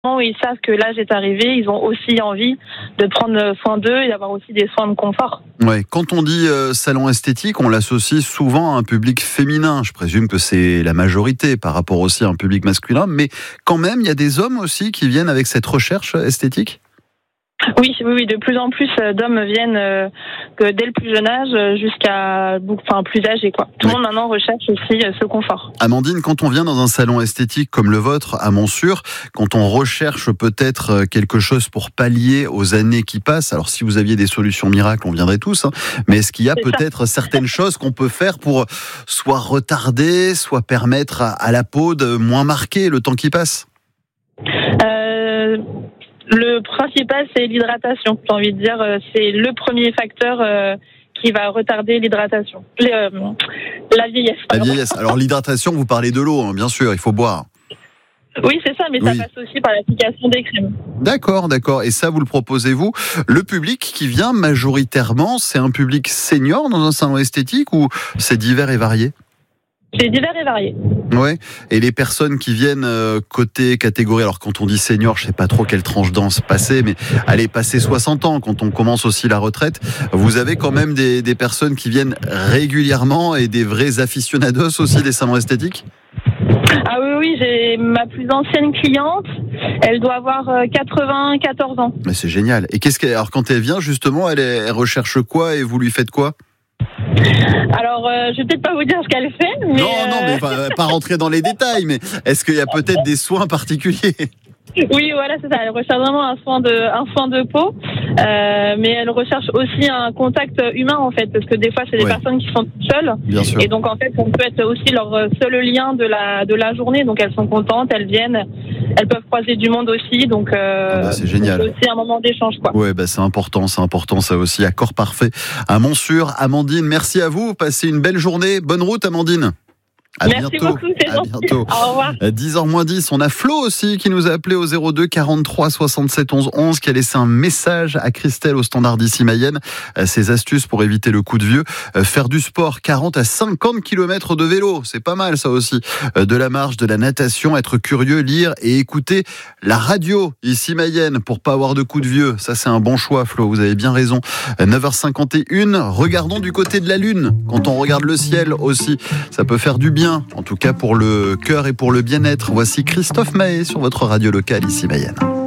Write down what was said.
ils savent que l'âge est arrivé, ils ont aussi envie de prendre soin d'eux et d'avoir aussi des soins de confort. Ouais. Quand on dit salon esthétique, on l'associe souvent à un public féminin. Je présume que c'est la majorité par rapport aussi à un public masculin, mais quand même, il y a des hommes aussi qui viennent avec cette recherche esthétique ? Oui, de plus en plus d'hommes viennent dès le plus jeune âge jusqu'à plus âgés, quoi. Tout le monde maintenant recherche aussi ce confort. Amandine, quand on vient dans un salon esthétique comme le vôtre à Montsûrs, quand on recherche peut-être quelque chose pour pallier aux années qui passent, alors si vous aviez des solutions miracles, on viendrait tous, mais est-ce qu'il y a peut-être certaines choses qu'on peut faire pour soit retarder, soit permettre à la peau de moins marquer le temps qui passe ? Le principal, c'est l'hydratation. J'ai envie de dire, c'est le premier facteur qui va retarder l'hydratation. La vieillesse. La vieillesse. Alors l'hydratation, vous parlez de l'eau, bien sûr, il faut boire. Oui, c'est ça, mais ça passe aussi par l'application des crèmes. D'accord. Et ça, vous le proposez-vous ? Le public qui vient majoritairement, c'est un public senior dans un salon esthétique ou c'est divers et varié ? C'est divers et varié. Ouais. Et les personnes qui viennent côté catégorie, alors quand on dit senior, je sais pas trop quelle tranche d'âge passer, mais allez, passer 60 ans, quand on commence aussi la retraite, vous avez quand même des personnes qui viennent régulièrement et des vrais aficionados aussi des salons esthétiques ? Ah oui, j'ai ma plus ancienne cliente, elle doit avoir 94 ans. Mais c'est génial. Et alors quand elle vient justement, elle recherche quoi et vous lui faites quoi ? Alors, je vais peut-être pas vous dire ce qu'elle fait, mais... Non, mais pas rentrer dans les détails, mais est-ce qu'il y a peut-être des soins particuliers ? Oui, voilà, c'est ça. Elle recherche vraiment un soin de peau, mais elle recherche aussi un contact humain, en fait, parce que des fois, c'est des personnes qui sont toutes seules. Bien sûr. Et donc, en fait, on peut être aussi leur seul lien de la journée. Donc, elles sont contentes, elles viennent, elles peuvent croiser du monde aussi. Donc, c'est génial. C'est aussi un moment d'échange, quoi. Ouais, c'est important ça aussi. Accord parfait à Montsûrs. Amandine, merci à vous. Passez une belle journée. Bonne route, Amandine. Merci beaucoup, c'est gentil. Bientôt. Au revoir. 10h-10, on a Flo aussi qui nous a appelé au 02 43 67 11 11, qui a laissé un message à Christelle au standard d'ici Mayenne. Ses astuces pour éviter le coup de vieux. Faire du sport, 40 à 50 km de vélo, c'est pas mal ça aussi. De la marche, de la natation, être curieux, lire et écouter la radio ici Mayenne pour pas avoir de coup de vieux. Ça c'est un bon choix, Flo, vous avez bien raison. 9h51, regardons du côté de la lune. Quand on regarde le ciel aussi, ça peut faire du bien. En tout cas pour le cœur et pour le bien-être. Voici Christophe Maé sur votre radio locale ici Mayenne.